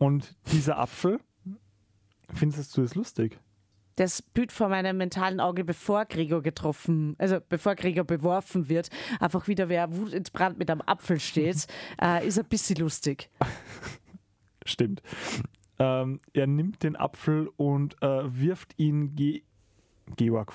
Und dieser Apfel, findest du es lustig? Das Bild vor meinem mentalen Auge, bevor Gregor beworfen wird, einfach wieder wer wutentbrannt mit einem Apfel steht, ist ein bisschen lustig. Stimmt. Er nimmt den Apfel und wirft ihn Gregor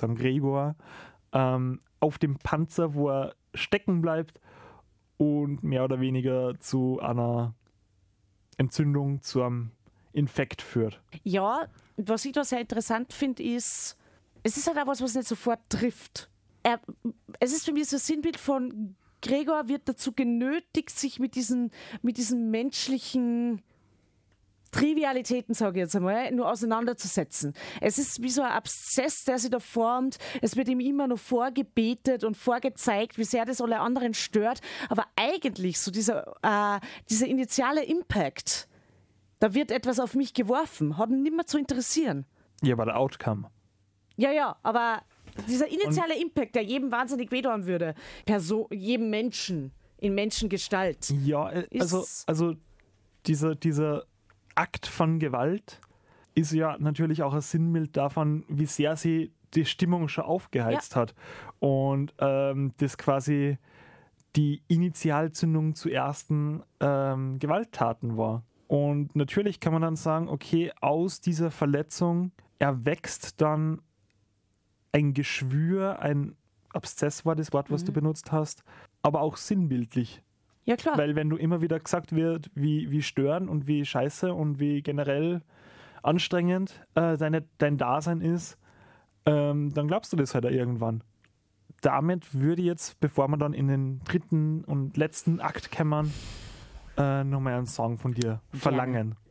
auf dem Panzer, wo er stecken bleibt und mehr oder weniger zu einer Entzündung, zu einem Infekt führt. Ja, was ich da sehr interessant finde, ist, es ist halt auch was nicht sofort trifft. Es ist für mich so ein Sinnbild von Gregor wird dazu genötigt, sich mit diesen menschlichen Trivialitäten, sage ich jetzt einmal, nur auseinanderzusetzen. Es ist wie so ein Abszess, der sich da formt. Es wird ihm immer noch vorgebetet und vorgezeigt, wie sehr das alle anderen stört. Aber eigentlich so dieser initiale Impact, da wird etwas auf mich geworfen, hat ihn nicht mehr zu interessieren. Ja, aber der Outcome. Ja, aber dieser initiale Impact, der jedem wahnsinnig wehtun würde, jedem Menschen in Menschengestalt. Ja, also dieser Akt von Gewalt ist ja natürlich auch ein Sinnbild davon, wie sehr sie die Stimmung schon aufgeheizt hat. Und das quasi die Initialzündung zu ersten Gewalttaten war. Und natürlich kann man dann sagen, okay, aus dieser Verletzung erwächst dann ein Geschwür, ein Abszess war das Wort, was du benutzt hast, aber auch sinnbildlich. Ja, klar. Weil wenn du immer wieder gesagt wird, wie störend und wie scheiße und wie generell anstrengend dein Dasein ist, dann glaubst du das halt irgendwann. Damit würde jetzt, bevor wir dann in den dritten und letzten Akt kämmern, nochmal einen Song von dir verlangen.